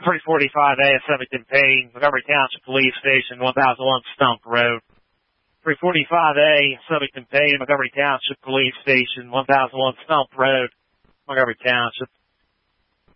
345A of Covington Payne, Montgomery Township Police Station, 1001 Stump Road. 345A, Covington Payne, Montgomery Township Police Station, 1001 Stump Road, Montgomery Township.